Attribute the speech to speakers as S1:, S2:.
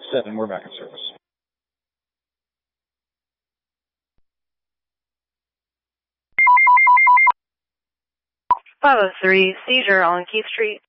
S1: 7, we're back in service.
S2: 503, seizure on Keith Street.